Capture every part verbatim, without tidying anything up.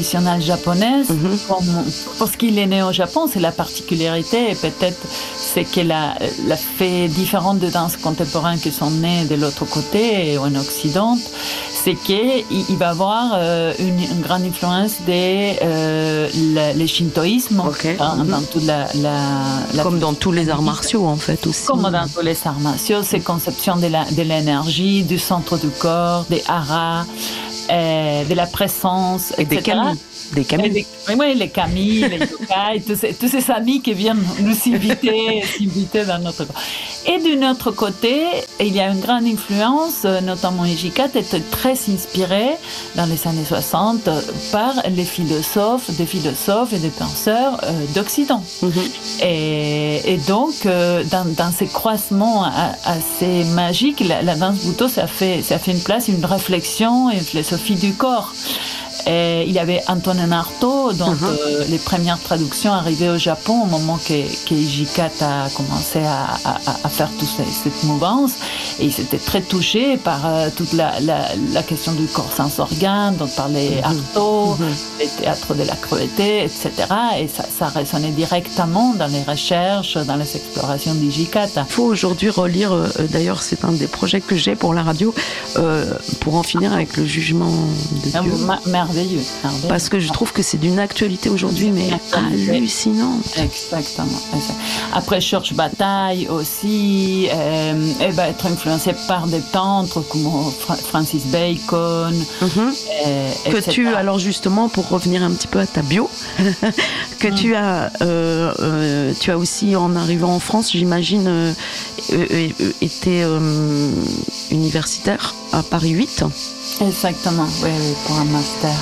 traditionnelle japonaise. Mm-hmm. Comme, parce qu'il est né au Japon, c'est la particularité, et peut-être c'est qu'elle a, la fait différente de danses contemporaines qui sont nées de l'autre côté, en Occident, c'est qu'il il va avoir euh, une, une grande influence des euh, le shintoïsme, okay. dans, mm-hmm. dans toute la, la, la comme dans tous les arts martiaux en fait aussi. Comme dans tous les arts martiaux, ces conceptions de, la, de l'énergie, du centre du corps, des haras, euh, de la présence, et et cetera. Des kami. Des kami. Des, oui, les kami, les yokai, tous ces, tous ces amis qui viennent nous inviter, s'inviter dans notre corps. Et d'un autre côté, il y a une grande influence, notamment Hijikata était très inspiré dans les années soixante par les philosophes, des philosophes et des penseurs euh, d'Occident. Mm-hmm. Et, et donc, euh, dans, dans ces croisements assez magiques, la, la danse Buto, ça fait, ça fait une place, une réflexion, une philosophie du corps. Et il y avait Antonin Artaud, dont uh-huh. euh, les premières traductions arrivaient au Japon au moment que, que Hijikata a commencé à, à, à faire toute cette mouvance. Et il s'était très touché par euh, toute la, la, la question du corps sans organes dont parlait uh-huh. Artaud, uh-huh. les théâtres de la cruauté, et cetera. Et ça, ça résonnait directement dans les recherches, dans les explorations d'Hijikata. Il faut aujourd'hui relire, euh, d'ailleurs c'est un des projets que j'ai pour la radio, euh, pour en finir avec le jugement de Dieu. Ma- Merveilleux, merveilleux. Parce que je trouve que c'est d'une actualité aujourd'hui, mais hallucinante. Exactement. Après, Church Bataille aussi, euh, elle va être influencée par des peintres comme Francis Bacon. Mm-hmm. Et, que tu, alors justement, pour revenir un petit peu à ta bio, que mm. tu as, euh, euh, tu as aussi, en arrivant en France, j'imagine, euh, euh, euh, été euh, universitaire à Paris huit. Exactement, oui, oui, pour un master.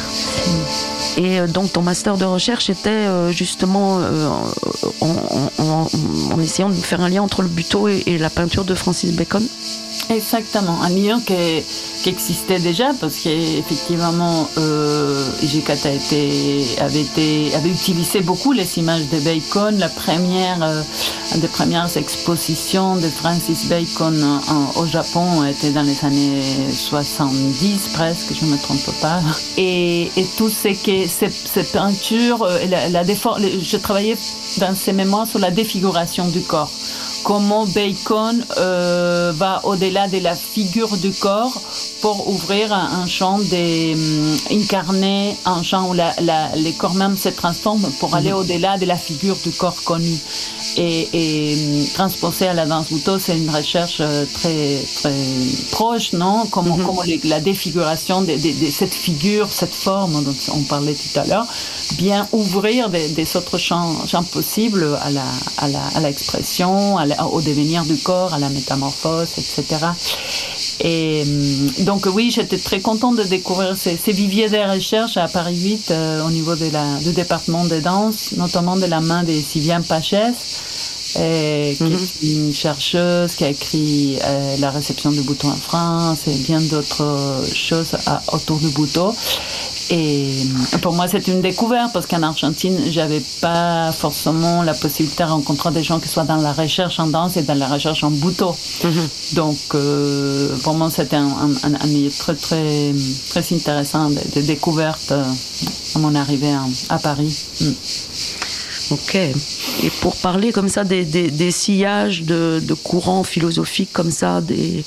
Et donc ton master de recherche était justement euh, en, en, en essayant de faire un lien entre le buto et, et la peinture de Francis Bacon. Exactement, un lien qui, qui existait déjà parce qu'effectivement euh, Hijikata avait, été, avait utilisé beaucoup les images de Bacon. La première, euh, une des premières expositions de Francis Bacon en, au Japon était dans les années soixante-dix presque, je ne me trompe pas. Et, et tout ce que ces, ces peintures, la, la défor- je travaillais dans ces mémoires sur la défiguration du corps. Comment Bacon euh, va au-delà de la figure du corps pour ouvrir un, un champ des, um, incarné, un champ où la, la, les corps même se transforment pour aller au-delà de la figure du corps connu. Et, et transposer à la danse Buto, c'est une recherche très, très proche, non? Comment, mm-hmm. comment les, la défiguration de, de, de cette figure, cette forme dont on parlait tout à l'heure, bien ouvrir des, des autres champs, champs possibles à, la, à, la, à l'expression, à la, au devenir du corps, à la métamorphose, et cetera. Et donc oui, j'étais très contente de découvrir ces, ces viviers de recherche à Paris huit euh, au niveau de la, du département de danse, notamment de la main de Sylviane Pachès, et, qui mm-hmm. est une chercheuse qui a écrit euh, La réception du Buto en France et bien d'autres choses à, autour du Buto. Et pour moi, c'est une découverte parce qu'en Argentine, j'avais pas forcément la possibilité de rencontrer des gens qui soient dans la recherche en danse et dans la recherche en Buto. Mm-hmm. Donc, euh, pour moi, c'était un, un, un milieu très, très, très intéressant de, de découverte euh, à mon arrivée en, à Paris. Mm. Ok. Et pour parler comme ça des, des, des sillages de, de courants philosophiques comme ça, des,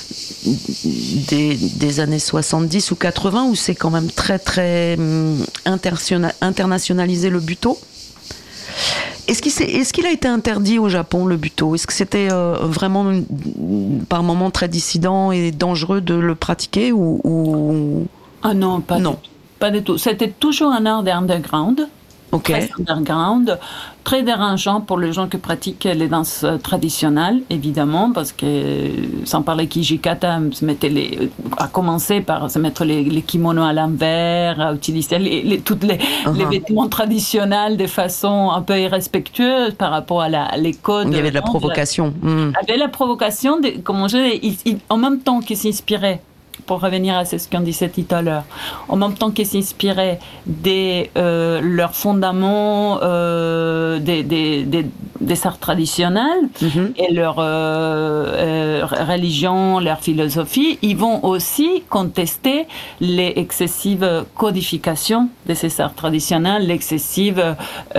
des, des années soixante-dix ou quatre-vingts, où c'est quand même très très internationalisé le buto. Est-ce qu'il, est-ce qu'il a été interdit au Japon, le buto? Est-ce que c'était euh, vraiment par moments très dissident et dangereux de le pratiquer ou, ou... Ah non, pas non. du tout. Pas du tout. C'était toujours un art d'underground. Okay. Très underground, très dérangeant pour les gens qui pratiquent les danses traditionnelles, évidemment, parce que, sans parler qu'Hijikata se mettait les, a commencé par se mettre les, les kimonos à l'envers, à utiliser les, les, toutes les, uh-huh. les vêtements traditionnels de façon un peu irrespectueuse par rapport à, la, à les codes. Il y avait de la provocation. Il y avait la provocation, de, comment je dis, il, il, en même temps qu'il s'inspirait pour revenir à ce qu'on disait tout à l'heure, en même temps qu'ils s'inspiraient de euh, leurs fondements euh, des, des, des, des arts traditionnels mm-hmm. et leur euh, euh, religion, leur philosophie, ils vont aussi contester les excessives codifications de ces arts traditionnels, l'excessive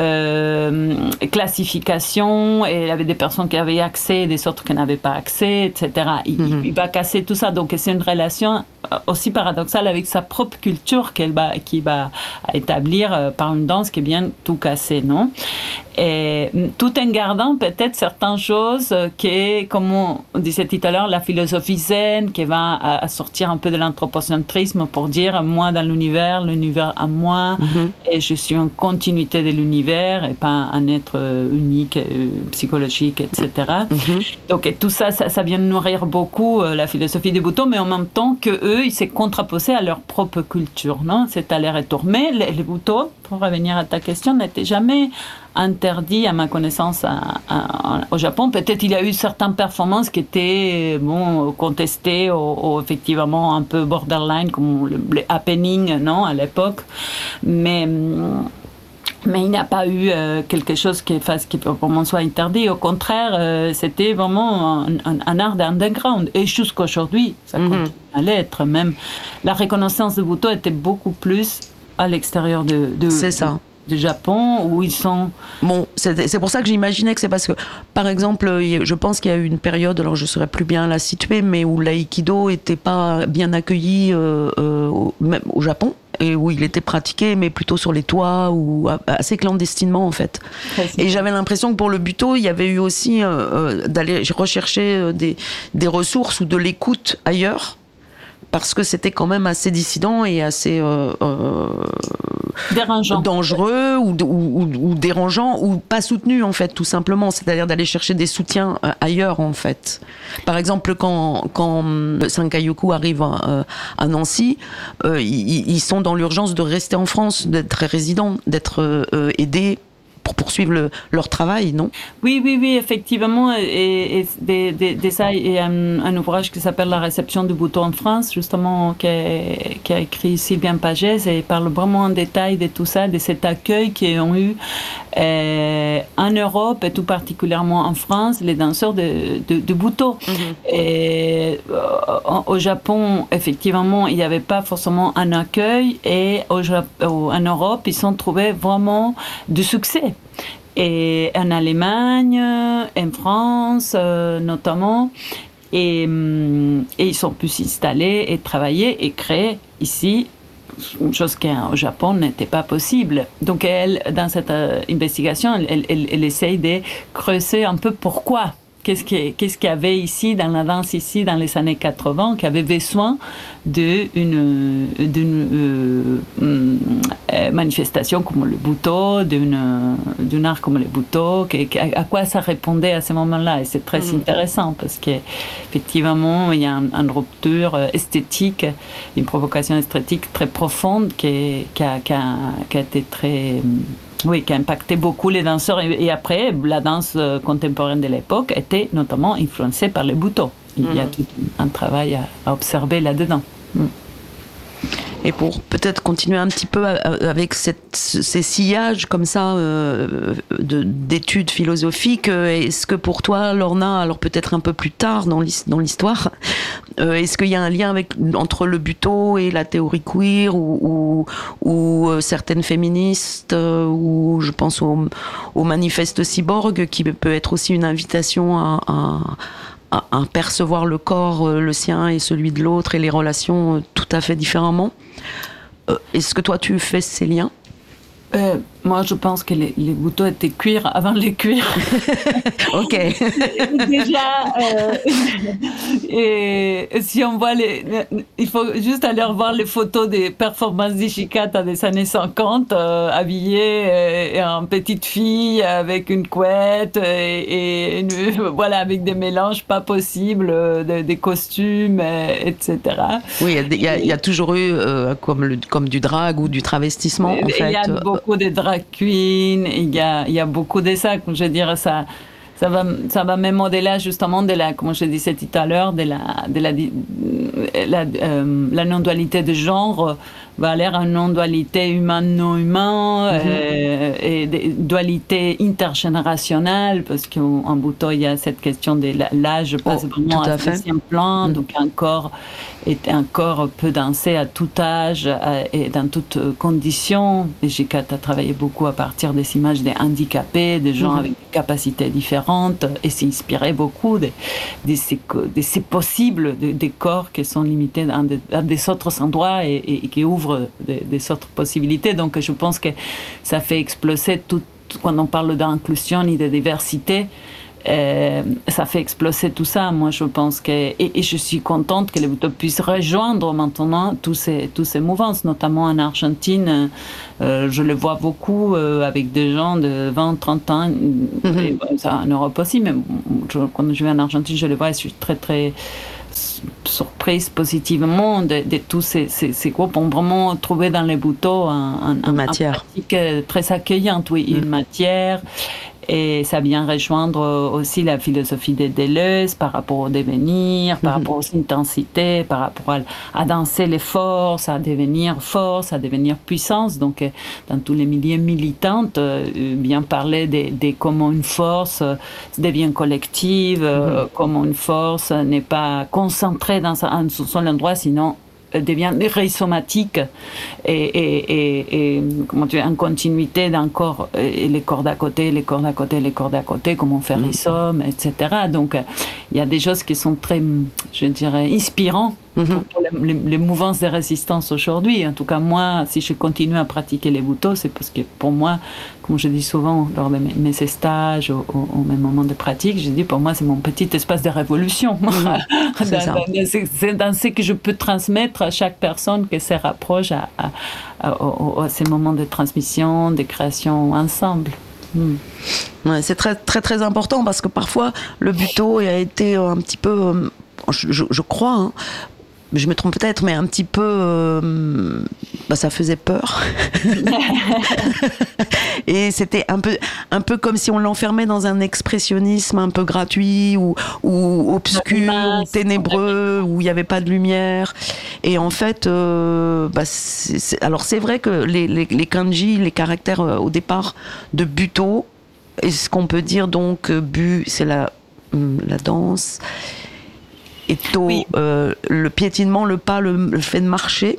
euh, classification, et il y avait des personnes qui avaient accès, des autres qui n'avaient pas accès, et cetera. Il, mm-hmm. il va casser tout ça, donc c'est une relation aussi paradoxale avec sa propre culture qu'elle va, qu'il va établir par une danse qui vient tout casser, non? Et tout en gardant peut-être certaines choses qui, comme on disait tout à l'heure, la philosophie zen, qui va à, à sortir un peu de l'anthropocentrisme pour dire moi dans l'univers, l'univers à moi, mm-hmm. et je suis en continuité de l'univers et pas un être unique, psychologique, et cetera. Mm-hmm. Donc et tout ça, ça, ça vient nourrir beaucoup la philosophie des Bhutto, mais en même temps que eux, ils s'est contraposés à leur propre culture, non? C'est aller-retour. Mais les, les Bhutto, pour revenir à ta question, n'étaient jamais interdit à ma connaissance à, à, à, au Japon. Peut-être il y a eu certaines performances qui étaient bon, contestées ou, ou effectivement un peu borderline, comme le, le happening, non, à l'époque. Mais, mais il n'y a pas eu euh, quelque chose qui, fasse, qui pour moi soit interdit. Au contraire, euh, c'était vraiment un, un, un art d'underground. Et jusqu'aujourd'hui, ça mm-hmm. continue à l'être. Même la reconnaissance de Bhutto était beaucoup plus à l'extérieur de... de C'est ça. du Japon, où ils sont... Bon, c'est, c'est pour ça que j'imaginais que c'est parce que, par exemple, je pense qu'il y a eu une période, alors je ne saurais plus bien la situer, mais où l'aïkido n'était pas bien accueilli euh, euh, au, même au Japon, et où il était pratiqué, mais plutôt sur les toits, ou assez clandestinement, en fait. Et j'avais l'impression que pour le Bhutto, il y avait eu aussi euh, d'aller rechercher des, des ressources ou de l'écoute ailleurs, parce que c'était quand même assez dissident et assez euh, euh, dérangeant, dangereux ou, ou, ou, ou dérangeant ou pas soutenu en fait, tout simplement. C'est-à-dire d'aller chercher des soutiens euh, ailleurs en fait. Par exemple, quand quand Sankayoku arrive à, à Nancy, euh, ils, ils sont dans l'urgence de rester en France, d'être résidents, d'être euh, aidés pour poursuivre le, leur travail, non? Oui, oui, oui, effectivement. Et, et de, de, de ça, il y a un, un ouvrage qui s'appelle La réception du Bhutto en France, justement, qui a, qui a écrit Sylviane Pagès, et il parle vraiment en détail de tout ça, de cet accueil qu'ils ont eu euh, en Europe, et tout particulièrement en France, les danseurs de, de, de Bhutto. Mm-hmm. Et euh, au Japon, effectivement, il n'y avait pas forcément un accueil, et au, en Europe, ils ont trouvé vraiment du succès. Et en Allemagne, en France euh, notamment, et, et ils sont pu s'installer et travailler et créer ici, une chose qui au Japon n'était pas possible. Donc elle, dans cette euh, investigation, elle, elle, elle essaye de creuser un peu pourquoi. Qu'est-ce qu'il qu'est-ce qu'il y avait ici, dans la danse ici, dans les années quatre-vingts, qui avait besoin d'une, d'une euh, euh, manifestation comme le Bhutto, d'une, d'un art comme le Bhutto, à, à quoi ça répondait à ce moment-là. Et c'est très mmh. intéressant, parce qu'effectivement, il y a une, une rupture esthétique, une provocation esthétique très profonde qui, qui, a, qui, a, qui a été très... Oui, qui a impacté beaucoup les danseurs. Et, et après, la danse contemporaine de l'époque était notamment influencée par le Bhutto. Il mmh. y a tout un travail à, à observer là-dedans. Mmh. Et pour peut-être continuer un petit peu avec cette, ces sillages comme ça euh, de, d'études philosophiques, est-ce que pour toi, Lorna, alors peut-être un peu plus tard dans l'histoire, euh, est-ce qu'il y a un lien avec, entre le Bhutto et la théorie queer, ou, ou, ou euh, certaines féministes, euh, ou je pense au, au manifeste cyborg, qui peut être aussi une invitation à... à à, à percevoir le corps, euh, le sien et celui de l'autre, et les relations euh, tout à fait différemment. Euh, est-ce que toi, tu fais ces liens ? Euh, moi, je pense que les, les Bhutto étaient cuirs avant les cuirs. Ok. Déjà, euh, et si on voit les, il faut juste aller voir les photos des performances d'Ishikata des années cinquante, euh, habillée euh, en petite fille avec une couette et, et une, voilà, avec des mélanges pas possibles, de, des costumes, et cetera. Oui, il y, y, y a toujours eu euh, comme, le, comme du drag ou du travestissement. Et, en fait. Il y a beaucoup de drag queens, il y a, il y a beaucoup de ça, je veux dire, ça, ça va, ça va même au-delà justement de la, comme je disais tout à l'heure, de la, de la, la, euh, la non-dualité de genre va aller à une non-dualité humain-non-humain, mm-hmm. euh, et des dualités intergénérationnelles, parce qu'en Bhutto, il y a cette question de l'âge passe oh, vraiment à, à deuxième plan, mm-hmm. donc un corps, est, un corps peut danser à tout âge à, et dans toutes conditions. Et Jikata a travaillé beaucoup à partir des images des handicapés, des gens mm-hmm. avec des capacités différentes, et s'inspirait beaucoup de, de, ces, de ces possibles, de, des corps qui sont limités dans des, à des autres endroits et, et, et qui ouvrent Des, des autres possibilités. Donc je pense que ça fait exploser tout, quand on parle d'inclusion et de diversité, euh, ça fait exploser tout ça. Moi je pense que, et, et je suis contente que le Bhutto puisse rejoindre maintenant tous ces, tous ces mouvances, notamment en Argentine. Euh, je le vois beaucoup euh, avec des gens de vingt, trente ans, mm-hmm. et, ça, en Europe aussi, mais je, quand je vais en Argentine, je le vois et je suis très très surprise positivement de, de tous ces, ces, ces groupes ont vraiment trouvé dans les Bhutto un, un, une matière un pratique très accueillante, oui, mmh. une matière. Et ça vient rejoindre aussi la philosophie de Deleuze par rapport au devenir, par mmh. rapport aux intensités, par rapport à, à danser les forces, à devenir force, à devenir puissance. Donc, dans tous les milieux militants, euh, bien parler de, de comment une force devient collective, mmh. euh, comment une force n'est pas concentrée dans un seul endroit, sinon devient rhizomatique et, et, et, et comment tu dis, en continuité d'un corps, et les corps d'à côté, les corps d'à côté, les corps d'à côté, comme on fait mmh. rhizome, et cetera. Donc, il y a des choses qui sont très, je dirais, inspirantes mmh. pour les, les, les mouvances de résistance aujourd'hui. En tout cas, moi, si je continue à pratiquer les Bhutto, c'est parce que pour moi, comme je dis souvent lors de mes, mes stages ou, ou, ou mes moments de pratique, je dis pour moi, c'est mon petit espace de révolution. Mmh. c'est, dans, dans, c'est, c'est dans ce que je peux transmettre à chaque personne qui se rapproche à, à, à, à, à ces moments de transmission, de création ensemble. Mm. Ouais, c'est très, très, très important parce que parfois le Bhutto a été un petit peu, je, je, je crois, hein, je me trompe peut-être, mais un petit peu, euh, bah, ça faisait peur. Et c'était un peu, un peu comme si on l'enfermait dans un expressionnisme un peu gratuit ou, ou obscur, ou ténébreux, où il n'y avait pas de lumière. Et en fait, euh, bah, c'est, c'est, alors c'est vrai que les, les, les kanji, les caractères euh, au départ de Bhutto, est-ce qu'on peut dire donc Bu, c'est la, la danse. Et to, oui. euh, le piétinement, le pas, le, le fait de marcher.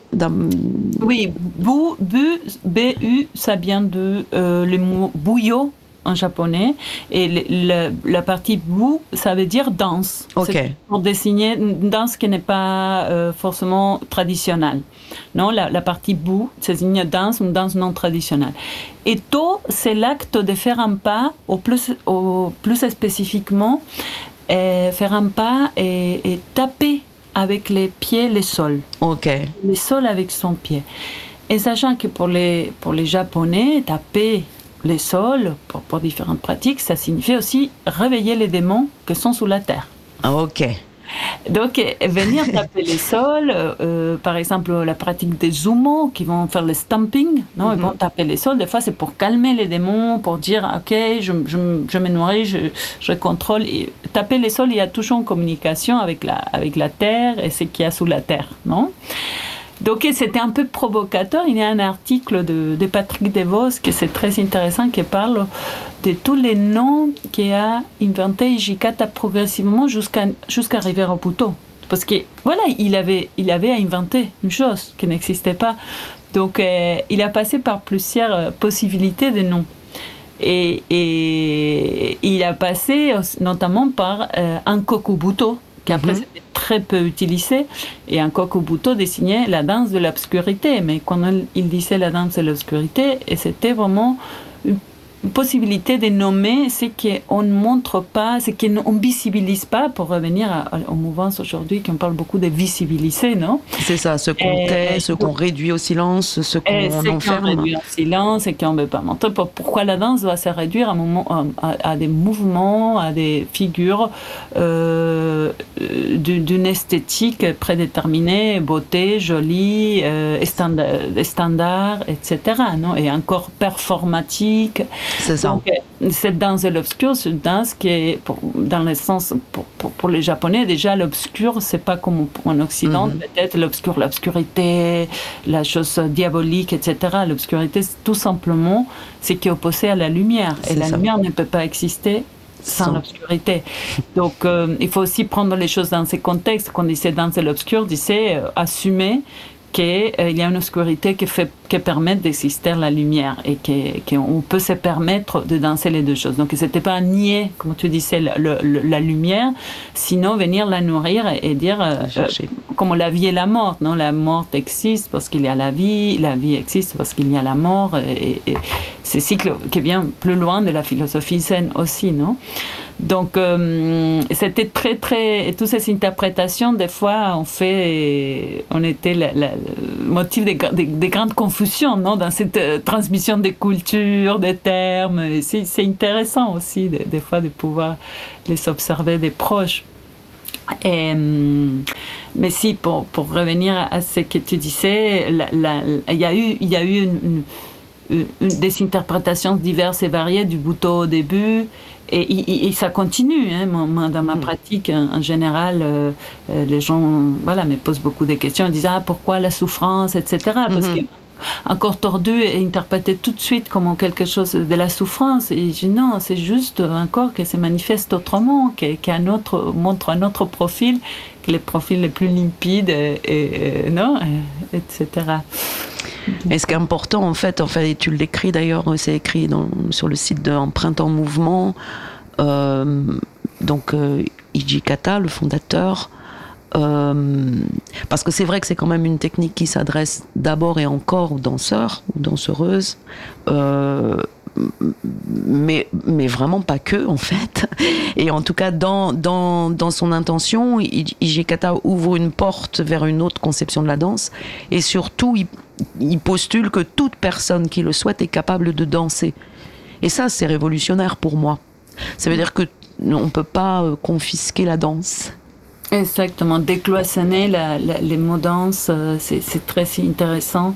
Oui, bu, bu, bu, ça vient de euh, le mot buyo en japonais, et le, le, la partie bu, ça veut dire danse. Okay. C'est pour désigner une danse qui n'est pas euh, forcément traditionnelle. Non, la, la partie bu, c'est une danse, une danse non traditionnelle. Et to, c'est l'acte de faire un pas, au plus, au plus spécifiquement, et faire un pas et, et taper avec les pieds le sol. Ok. Le sol avec son pied. Et sachant que pour les, pour les Japonais, taper le sol, pour, pour différentes pratiques, ça signifie aussi réveiller les démons qui sont sous la terre. Ah, ok. Donc, venir taper les sols, euh, par exemple, la pratique des Zumo, qui vont faire le stamping, non, mm-hmm. ils vont taper les sols. Des fois, c'est pour calmer les démons, pour dire, OK, je, je, je me nourris, je, je contrôle. Et taper les sols, il y a toujours une communication avec la, avec la terre et ce qu'il y a sous la terre, non? Donc, c'était un peu provocateur. Il y a un article de, de Patrick Devos, qui c'est très intéressant, qui parle de tous les noms qu'a inventé Jikata progressivement jusqu'à, jusqu'à arriver au Bhutto. Parce que, voilà, il avait, il avait inventé une chose qui n'existait pas. Donc, euh, il a passé par plusieurs possibilités de noms. Et, et il a passé notamment par euh, un Koku Bhutto, qui après mm-hmm. c'était très peu utilisé, et un Koku Bhutto désignait la danse de l'obscurité, mais quand il disait la danse de l'obscurité, et c'était vraiment une possibilité de nommer ce qu'on ne montre pas, ce qu'on ne visibilise pas, pour revenir à, à, aux mouvances aujourd'hui, qu'on parle beaucoup de visibiliser, non? C'est ça, ce qu'on et, tait, ce qu'on réduit au silence, ce qu'on et enferme. Ce qu'on réduit au silence, et qu'on ne veut pas montrer. Pourquoi la danse doit se réduire à, moment, à, à des mouvements, à des figures euh, d'une esthétique prédéterminée, beauté, jolie, euh, standard, standard, et cetera. Non? Et encore performatique. C'est ça. Donc, cette danse de l'obscur, c'est une danse qui est, pour, dans le sens, pour, pour, pour les Japonais, déjà, l'obscur, c'est pas comme en Occident, mm-hmm. peut-être l'obscur, l'obscurité, la chose diabolique, et cetera. L'obscurité, c'est tout simplement ce qui est opposé à la lumière. Et c'est la ça. lumière ne peut pas exister sans, sans. l'obscurité. Donc, euh, il faut aussi prendre les choses dans ces contextes. Quand on disait danse de l'obscur, on disait euh, assumer qu'il euh, y a une obscurité qui, fait, qui permet d'exister la lumière et qu'on peut se permettre de danser les deux choses. Donc, ce n'était pas nier, comme tu disais, le, le, la lumière, sinon venir la nourrir et, et dire, euh, euh, comme la vie et la mort. Non, la mort existe parce qu'il y a la vie, la vie existe parce qu'il y a la mort. Et, et c'est un cycle qui vient plus loin de la philosophie zen aussi, non? Donc, euh, c'était très, très... Et toutes ces interprétations, des fois, on fait... On était le, le, le motif des, des, des grandes confusions, non? Dans cette euh, transmission des cultures, des termes. Et c'est, c'est intéressant aussi, de, des fois, de pouvoir les observer des proches. Et, mais si, pour, pour revenir à ce que tu disais, la, la, il y a eu, il y a eu une, une, une, des interprétations diverses et variées du Butto au début. Et, et, et ça continue, hein. Moi, dans ma pratique, en, en général, euh, euh, les gens voilà, me posent beaucoup de questions. Ils disent ah, pourquoi la souffrance, et cetera. Parce mm-hmm. qu'un corps tordu est interprété tout de suite comme quelque chose de la souffrance. Et je dis non, c'est juste un corps qui se manifeste autrement, qui, qui a un autre, montre un autre profil, que les profils les plus limpides, et, et, non, et, et cetera. Et ce qui est important, en fait, en fait, et tu l'écris d'ailleurs, c'est écrit dans, sur le site de Printemps Mouvement, euh, donc euh, Hijikata, le fondateur, euh, parce que c'est vrai que c'est quand même une technique qui s'adresse d'abord et encore aux danseurs, aux danseuses, euh, mais, mais vraiment pas que, en fait. Et en tout cas, dans, dans, dans son intention, Hijikata ouvre une porte vers une autre conception de la danse, et surtout, il il postule que toute personne qui le souhaite est capable de danser. Et ça, c'est révolutionnaire pour moi. Ça veut dire qu'on ne peut pas confisquer la danse. Exactement. Décloisonner la, la, les mots danse, c'est, c'est très intéressant.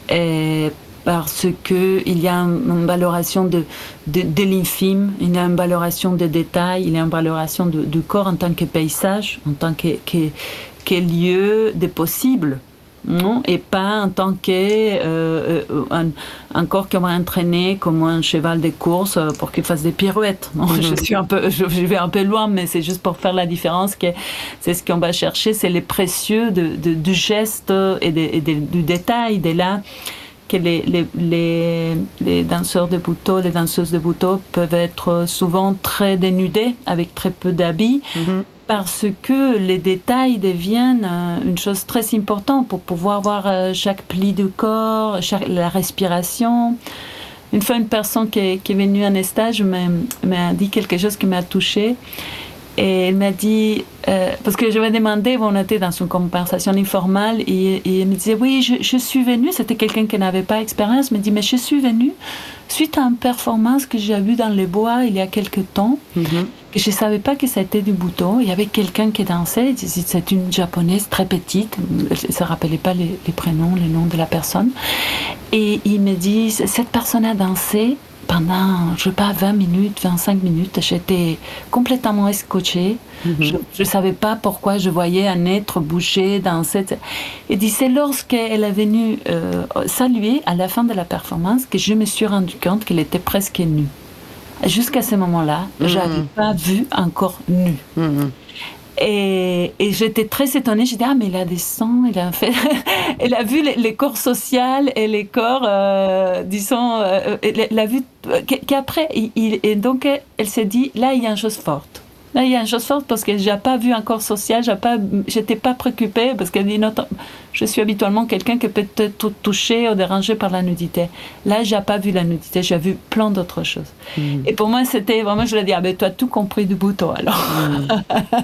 Et parce qu'il y a une valorisation de, de, de l'infime, il y a une valorisation des détails, il y a une valorisation de, du corps en tant que paysage, en tant que, que, que lieu des possibles. Non, et pas en tant que euh, un, un corps qu'on va entraîner comme un cheval de course pour qu'il fasse des pirouettes. Non, mm-hmm. je suis un peu, je, je vais un peu loin, mais c'est juste pour faire la différence. Que c'est ce qu'on va chercher, c'est les précieux de, de, du geste et, de, et de, du détail. De là que les, les, les, les danseurs de Butto, les danseuses de Butto peuvent être souvent très dénudés avec très peu d'habits. Mm-hmm. Parce que les détails deviennent une chose très importante pour pouvoir voir chaque pli du corps, chaque, la respiration. Une fois, une personne qui est, qui est venue en stage m'a, m'a dit quelque chose qui m'a touchée. Et elle m'a dit, euh, parce que je lui ai demandé, on était dans une conversation informelle, et, et elle me disait, oui, je, je suis venue, c'était quelqu'un qui n'avait pas d'expérience, me dit, mais je suis venue suite à une performance que j'ai vue dans les bois il y a quelques temps, mm-hmm. que je ne savais pas que c'était du Butto. Il y avait quelqu'un qui dansait, c'est une japonaise très petite, elle ne se rappelait pas les, les prénoms, les noms de la personne, et il me dit, cette personne a dansé pendant, je ne sais pas, vingt minutes, vingt-cinq minutes, j'étais complètement escotchée. Mm-hmm. Je ne savais pas pourquoi je voyais un être bouger dans cette... Et dit, c'est lorsqu'elle est venue euh, saluer à la fin de la performance que je me suis rendu compte qu'elle était presque nue. Jusqu'à ce moment-là, mm-hmm. je n'avais pas vu un corps nu. Mm-hmm. Et, et j'étais très étonnée. J'ai dit, ah, mais il a des sangs, il a fait... elle a vu les, les corps sociaux et les corps, euh, disons, euh, elle a vu qu'après, il, et donc elle s'est dit, là, il y a une chose forte. Là, il y a une chose forte parce que je n'ai pas vu un corps social, je n'étais pas préoccupée parce qu'elle dit, non, je suis habituellement quelqu'un qui peut être touché ou dérangé par la nudité. Là, je n'ai pas vu la nudité, j'ai vu plein d'autres choses. Mm. Et pour moi, c'était vraiment, je lui ai dit, ah ben, tu as tout compris du Butto, alors. Mm.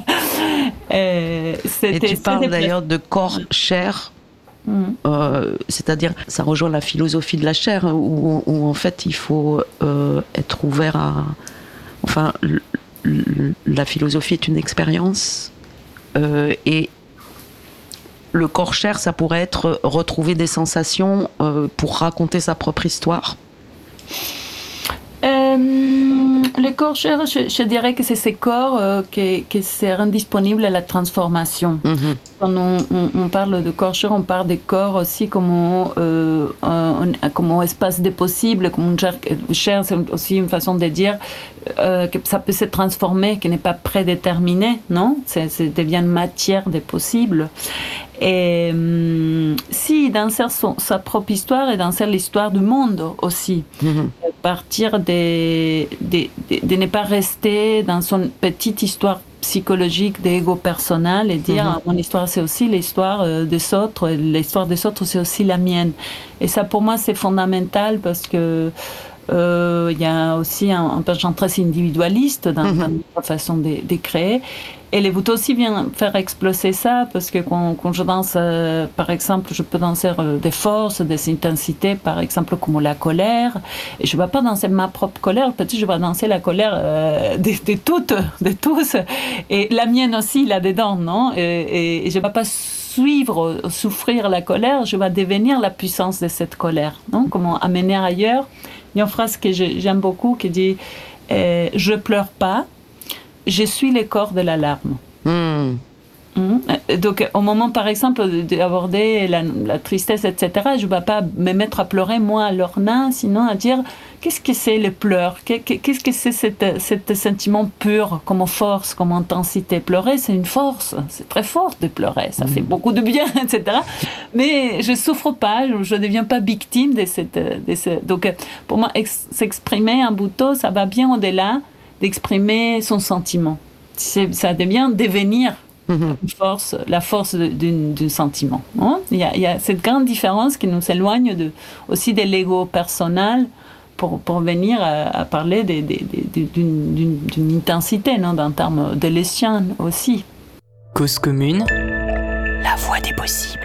et, et tu parles d'ailleurs de corps, chair. Mm. Euh, c'est-à-dire, ça rejoint la philosophie de la chair, où, où en fait, il faut euh, être ouvert à... Enfin, le, la philosophie est une expérience euh, et le corps-chair, ça pourrait être retrouver des sensations euh, pour raconter sa propre histoire. Euh, Euh, les corps chers, je, je dirais que c'est ces corps euh, qui, qui se rendent disponibles à la transformation. Mm-hmm. Quand on, on, on parle de corps chers, on parle des corps aussi comme, euh, un, comme espace des possibles, comme une chair, chair, c'est aussi une façon de dire euh, que ça peut se transformer, qui n'est pas prédéterminé, non? C'est, c'est devient une matière des possibles. Et hum, si d'insérer son, sa propre histoire et d'insérer l'histoire du monde aussi, mm-hmm. partir de, de, de, de ne pas rester dans son petite histoire psychologique d'ego personnel et dire mm-hmm. mon histoire c'est aussi l'histoire des autres, l'histoire des autres c'est aussi la mienne. Et ça pour moi c'est fondamental parce que il euh, y a aussi un, un penchant très individualiste dans, mm-hmm. dans notre façon de, de créer. Et les Bhutto aussi viennent faire exploser ça, parce que quand, quand je danse, euh, par exemple, je peux danser euh, des forces, des intensités, par exemple, comme la colère. Et je ne vais pas danser ma propre colère, peut-être je vais danser la colère euh, de, de toutes, de tous. Et la mienne aussi, là-dedans, non? Et, et, et je ne vais pas suivre, souffrir la colère, je vais devenir la puissance de cette colère, non? Comment amener ailleurs. Il y a une phrase que j'aime beaucoup qui dit euh, « Je pleure pas, je suis le corps de la larme. Mm. » Mm. Donc, au moment, par exemple, d'aborder la, la tristesse, et cetera, je ne vais pas me mettre à pleurer, moi, à l'ornin, sinon à dire qu'est-ce que c'est le pleur? Qu'est-ce que c'est ce sentiment pur, comme force, comme intensité? Pleurer, c'est une force, c'est très fort de pleurer, ça mm. fait beaucoup de bien, et cetera. Mais je ne souffre pas, je ne deviens pas victime de cette... De ce... Donc, pour moi, s'exprimer en Bhutto, ça va bien au-delà d'exprimer son sentiment. Ça devient devenir mm-hmm. une force, la force d'un sentiment. Hein? Il, y a, il y a cette grande différence qui nous éloigne de, aussi de l'ego personnel pour, pour venir à, à parler de, de, de, d'une, d'une, d'une intensité, non? D'un terme de l'essien aussi. Cause commune, la voie des possibles.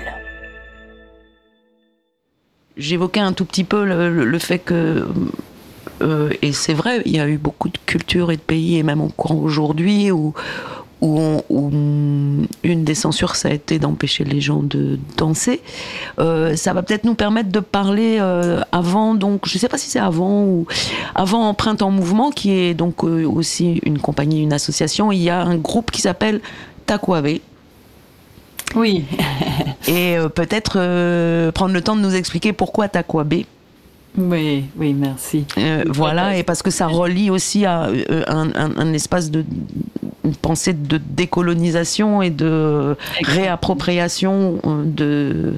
J'évoquais un tout petit peu le, le fait que... Euh, et c'est vrai, il y a eu beaucoup de cultures et de pays, et même encore aujourd'hui, où, où, on, où une des censures, ça a été d'empêcher les gens de danser. Euh, ça va peut-être nous permettre de parler euh, avant, donc je ne sais pas si c'est avant ou avant Printemps Mouvement, qui est donc euh, aussi une compagnie, une association. Il y a un groupe qui s'appelle Takwave. Oui. Et euh, peut-être euh, prendre le temps de nous expliquer pourquoi Takwave. Oui, oui, merci. Euh, voilà, et parce que ça relie aussi à euh, un, un, un espace de une pensée de décolonisation et de réappropriation de,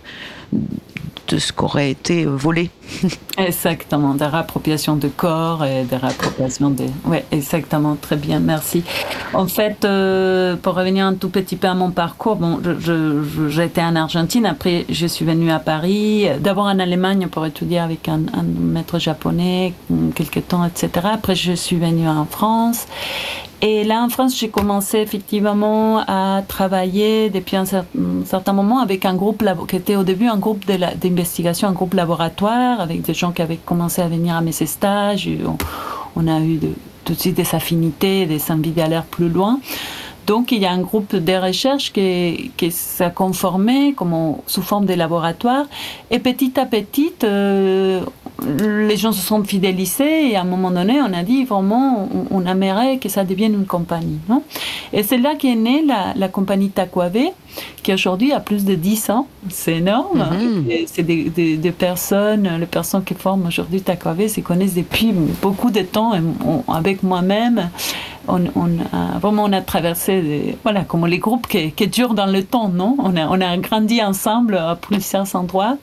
de ce qu'aurait été volé. Exactement, de réappropriation de corps et de réappropriation de... Oui, exactement, très bien, merci. En fait, euh, pour revenir un tout petit peu à mon parcours, bon, je, je, j'ai été en Argentine, après je suis venue à Paris, d'abord en Allemagne pour étudier avec un, un maître japonais, quelques temps, et cetera. Après je suis venue en France. Et là, en France, j'ai commencé effectivement à travailler depuis un certain moment avec un groupe qui était au début un groupe de la, d'investigation, un groupe laboratoire, avec des gens qui avaient commencé à venir à mes stages. On, on a eu de, tout de suite des affinités, des envies d'aller plus loin. Donc, il y a un groupe de recherche qui, qui s'est conformé comme on, sous forme de laboratoire. Et petit à petit, euh, les gens se sont fidélisés et à un moment donné, on a dit vraiment, on, on aimerait que ça devienne une compagnie. Non? Et c'est là qu'est née la, la compagnie Takwave, qui aujourd'hui a plus de dix ans. C'est énorme. Mm-hmm. Et c'est des, des, des personnes, les personnes qui forment aujourd'hui Takwave se connaissent depuis beaucoup de temps, et on, avec moi-même. On, on a, vraiment, on a traversé, des, voilà, comme les groupes qui, qui durent dans le temps, non? On a, on a grandi ensemble à plusieurs endroits.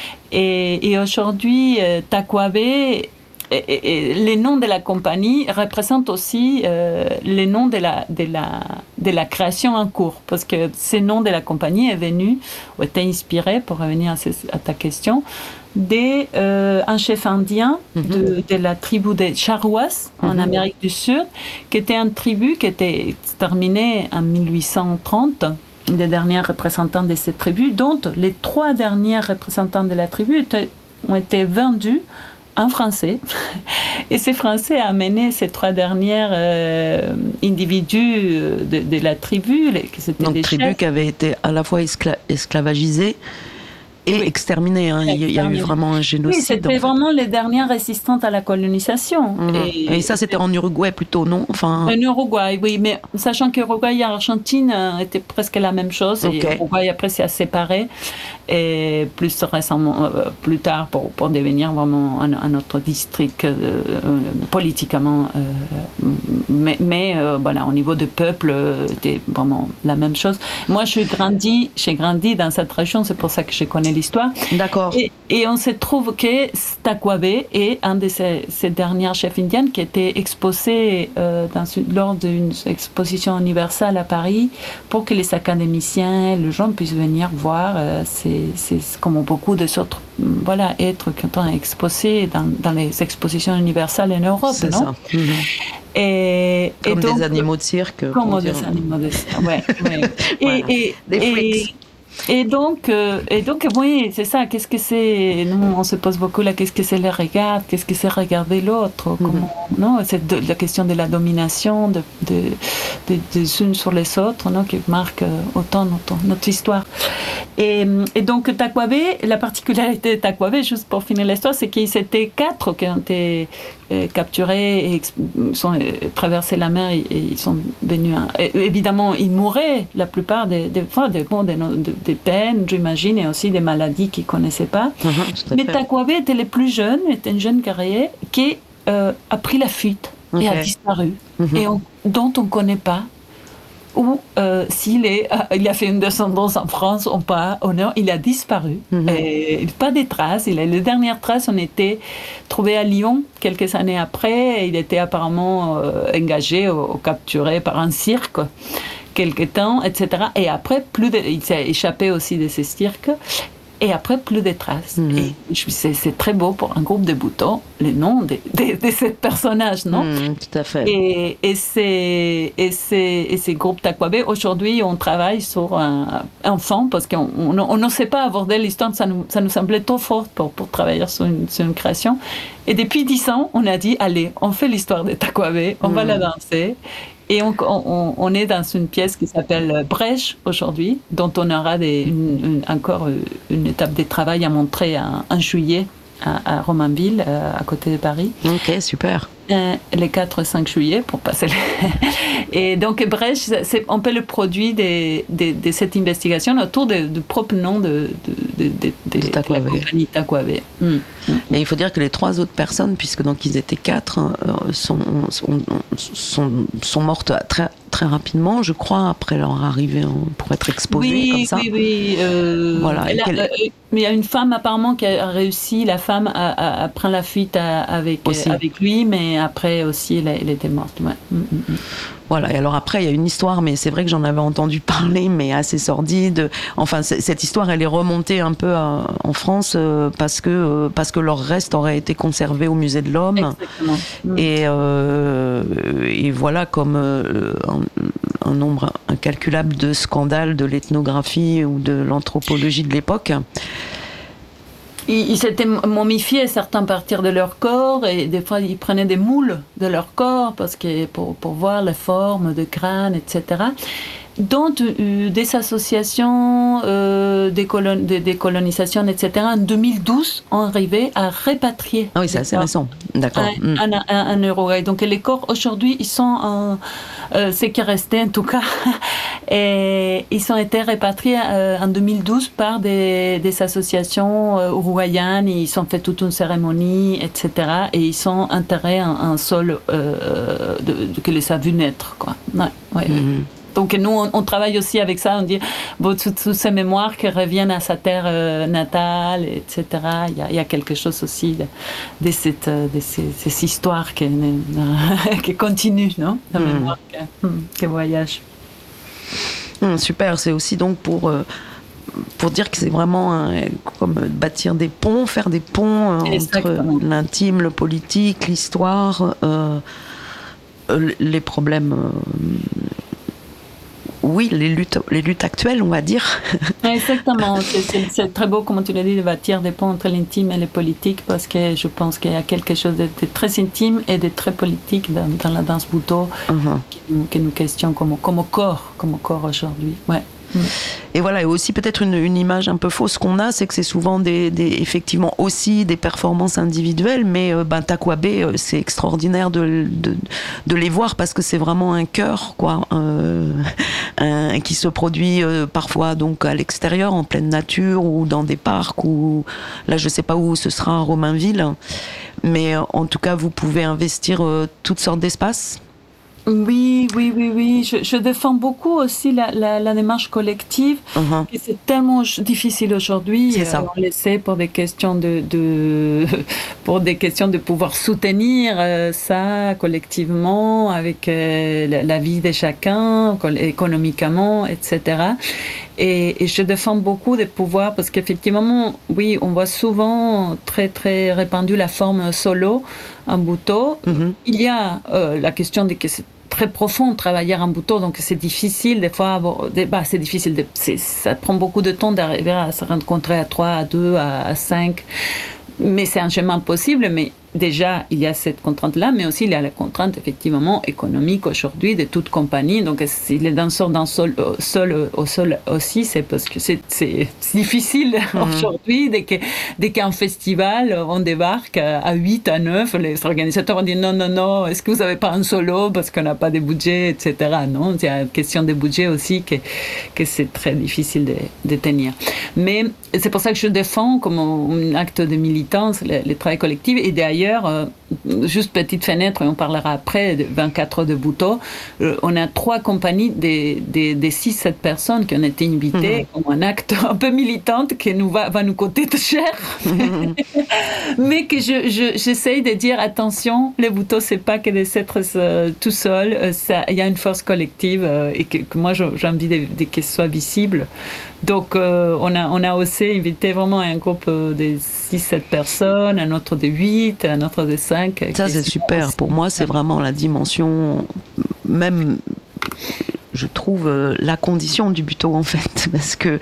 Et, et aujourd'hui, euh, Takwave, et, et, et les noms de la compagnie représentent aussi euh, les noms de la, de, la, de la création en cours. Parce que ces noms de la compagnie est venu, ou était inspiré, pour revenir à, ce, à ta question, d'un euh, chef indien mm-hmm. de, de la tribu des Charruas mm-hmm. en Amérique du Sud, qui était une tribu qui était terminée en mille huit cent trente, une des dernières représentantes de cette tribu, dont les trois derniers représentants de la tribu étaient, ont été vendus en français. Et ces Français ont amené ces trois derniers euh, individus de, de la tribu. Donc, tribu qui avait été à la fois escla- esclavagisée et oui. exterminés. Hein. Il y a eu vraiment un génocide. Oui, c'était en fait. vraiment les dernières résistantes à la colonisation. Mmh. Et, et ça, c'était en Uruguay plutôt, non enfin... En Uruguay, oui, mais sachant qu'Uruguay et Argentine euh, étaient presque la même chose. Okay. Et Uruguay, après, s'est séparé. Et plus récemment, euh, plus tard, pour, pour devenir vraiment un, un autre district euh, euh, politiquement. Euh, mais mais euh, voilà, au niveau du peuple, euh, c'était vraiment la même chose. Moi, j'ai grandi, j'ai grandi dans cette région, c'est pour ça que je connais l'histoire. D'accord. Et, et on se trouve que Tacuabe est un de ces, ces derniers chefs indiens qui était exposé euh, dans une, lors d'une exposition universelle à Paris pour que les académiciens, les gens puissent venir voir. Euh, c'est, c'est comme beaucoup des autres voilà, êtres qui sont exposés dans, dans les expositions universelles en Europe. C'est non ça. Mmh. Et, comme et donc, des animaux de cirque. Comme des animaux de cirque, oui. Ouais. Voilà. Et, et, des freaks. Et, et donc, euh, et donc, oui, c'est ça. Qu'est-ce que c'est Nous, on se pose beaucoup la qu'est-ce que c'est le regard, qu'est-ce que c'est regarder l'autre. Mm-hmm. Comment, non, c'est de, la question de la domination, de, de, de, des unes sur les autres, non, qui marque autant notre, notre histoire. Et, et donc, Tacuabe, la particularité de Tacuabe, juste pour finir l'histoire, c'est qu'ils étaient quatre qui ont été euh, capturés et ex- sont euh, traversés la mer et, et ils sont venus. À, et, évidemment, ils mouraient la plupart des, des fois des, bon, des, des, des peines, j'imagine, et aussi des maladies qu'ils ne connaissaient pas. Mmh, mais Tacuabe était le plus jeune, était un jeune guerrier qui euh, a pris la fuite okay. et a disparu, mmh. et on, dont on ne connaît pas. Ou euh, s'il est, euh, il a fait une descendance en France ou pas, ou non, il a disparu. Mm-hmm. Et pas de traces. Il a, les dernières traces ont été trouvées à Lyon quelques années après. Il était apparemment euh, engagé ou, ou capturé par un cirque quelque temps, et cetera. Et après, plus de, il s'est échappé aussi de ces cirques. Et après, plus de traces. Mmh. Et c'est, c'est très beau pour un groupe de boutons, le nom de, de, de ce personnage, non mmh, Tout à fait. Et, et, c'est, et, c'est, et ces groupes Tacuabe, aujourd'hui, on travaille sur un, un fond, parce qu'on on ne sait pas aborder l'histoire, ça nous, ça nous semblait trop fort pour, pour travailler sur une, sur une création. Et depuis dix ans, on a dit, allez, on fait l'histoire de Tacuabe, on mmh. va la danser. Et on, on, on est dans une pièce qui s'appelle Brèche aujourd'hui, dont on aura des, une, une, encore une étape de travail à montrer en, en juillet à, à Romainville, à côté de Paris. Ok, super. Euh, les quatre et cinq juillet, pour passer les... Et donc, Brèche, c'est un peu le produit de, de, de cette investigation autour du propre nom de, de, de, de, de, de, de la compagnie Tacuabe. Mm. Mm. Mais il faut dire que les trois autres personnes, puisque donc ils étaient quatre, sont, sont, sont, sont mortes très, très rapidement, je crois, après leur arrivée en, pour être exposées oui, comme ça. Oui, oui, euh, voilà. Elle a, euh, mais il y a une femme apparemment qui a réussi, la femme a, a, a pris la fuite à, avec, euh, avec lui, mais après aussi elle, elle était morte. Ouais. Mm, mm. Voilà, et alors après il y a une histoire, mais c'est vrai que j'en avais entendu parler, mais assez sordide. Enfin, cette histoire, elle est remontée un peu à, en France euh, parce que euh, parce que leurs restes auraient été conservés au musée de l'Homme. Exactement. Et euh, et voilà, comme euh, un, un nombre incalculable de scandales de l'ethnographie ou de l'anthropologie de l'époque. Ils, ils s'étaient momifiés, certains partir de leur corps, et des fois ils prenaient des moules de leur corps parce que, pour, pour voir les formes de crâne, et cetera. Dont euh, des associations euh, des, colon- des, des colonisations, et cetera, en deux mille douze, ont arrivé à répatrier. Ah oui, c'est assez récent. D'accord. Un, un, un, un Uruguay. Donc les corps, aujourd'hui, ils sont en... Euh, ce qui restait en tout cas, et ils ont été répatriés euh, en deux mille douze par des, des associations euh, uruguayennes. Ils ont fait toute une cérémonie, et cetera. Et ils sont enterrés en un sol euh, de, de, que les a vus naître, quoi. Ouais, ouais, mm-hmm. Donc nous, on, on travaille aussi avec ça, on dit bon, toutes tout ces mémoires qui reviennent à sa terre euh, natale, et cetera. Il y a, il y a quelque chose aussi de, de, cette, de ces, ces histoires qui, qui continuent, non, la mmh. mémoire qui, qui voyage. Mmh, super, c'est aussi donc pour... Euh pour dire que c'est vraiment un, comme bâtir des ponts, faire des ponts euh, entre l'intime, le politique, l'histoire, euh, les problèmes... Euh, oui, les luttes, les luttes actuelles, on va dire. Exactement. C'est, c'est, c'est très beau, comme tu l'as dit, de bâtir des ponts entre l'intime et le politique, parce que je pense qu'il y a quelque chose de, de très intime et de très politique dans, dans la danse buto uh-huh. qui, nous, qui nous questionne comme, comme corps, comme corps aujourd'hui. Ouais. Mmh. Et voilà, et aussi peut-être une, une image un peu fausse qu'on a, c'est que c'est souvent des, des, effectivement aussi des performances individuelles, mais euh, ben, Takwabé, c'est extraordinaire de, de, de les voir parce que c'est vraiment un chœur, quoi, euh, un, qui se produit euh, parfois donc à l'extérieur, en pleine nature ou dans des parcs, ou là je sais pas où ce sera à Romainville, mais euh, en tout cas vous pouvez investir euh, toutes sortes d'espaces. Oui, oui, oui, oui. Je, je défends beaucoup aussi la, la, la démarche collective. Uh-huh. Et c'est tellement difficile aujourd'hui. C'est ça. Euh, on le sait pour des questions de, de pour des questions de pouvoir soutenir euh, ça collectivement avec euh, la, la vie de chacun, économiquement, et cetera. Et, et je défends beaucoup de pouvoirs parce qu'effectivement, oui, on voit souvent très très répandue la forme solo en bouteau. Mm-hmm. Il y a euh, la question de que c'est très profond de travailler en bouteau, donc c'est difficile des fois. Bon, bah, c'est difficile, de, c'est, ça prend beaucoup de temps d'arriver à se rencontrer à trois, à deux, à, à cinq. Mais c'est un chemin possible, mais déjà, il y a cette contrainte-là, mais aussi il y a la contrainte, effectivement, économique aujourd'hui de toute compagnie. Donc, si les danseurs dansent sol, sol, au sol aussi, c'est parce que c'est, c'est difficile mmh. aujourd'hui. Dès, que, dès qu'un festival, on débarque à huit, à neuf, les organisateurs ont dit non, non, non, est-ce que vous n'avez pas un solo parce qu'on n'a pas de budget, et cetera. Non, il y a une question de budget aussi que, que c'est très difficile de, de tenir. Mais c'est pour ça que je défends comme un acte de militance le, le travail collectif. Et d'ailleurs, Euh, juste petite fenêtre, et on parlera après, de vingt-quatre heures de Bouteau, euh, on a trois compagnies des de, de six sept personnes qui ont été invitées mmh. comme un acte un peu militante qui nous va, va nous coûter très cher. Mmh. Mais que je, je, j'essaye de dire attention, les Bouteaux, c'est pas que de s'être euh, tout seul, euh, il y a une force collective euh, et que, que moi j'ai envie de, de qu'elle soit visible. Donc euh, on, a, on a aussi invité vraiment un groupe de six sept personnes, un autre de huit, un autre de cinq. Ça c'est super, aussi. Pour moi c'est vraiment la dimension, même je trouve la condition du Buteau en fait, parce que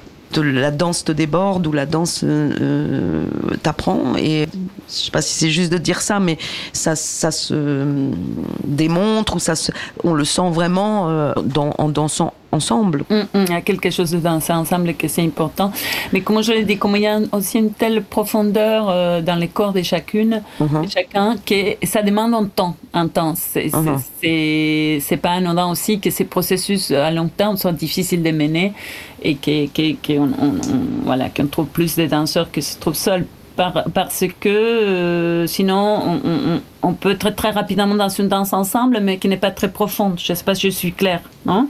la danse te déborde ou la danse euh, t'apprend, et je sais pas si c'est juste de dire ça, mais ça, ça se démontre, ou ça se, on le sent vraiment euh, dans, en dansant ensemble. Mmh, mmh, il y a quelque chose de danser ensemble que c'est important. Mais comme je l'ai dit, comme il y a aussi une telle profondeur euh, dans les corps de chacune, mmh. de chacun, que ça demande un temps intense. C'est, mmh. c'est, c'est, c'est pas anodin aussi que ces processus à long terme soient difficiles de mener et qu'on que, que on, on, on, voilà, qu'on trouve plus de danseurs qui se trouvent seuls. Par, parce que euh, sinon on, on, on peut très très rapidement danser une danse ensemble mais qui n'est pas très profonde. Je ne sais pas si je suis claire, non?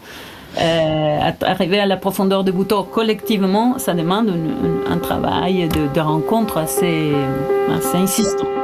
Euh, arriver à la profondeur de Bouteau collectivement, ça demande une, une, un travail de, de rencontre assez, assez insistant.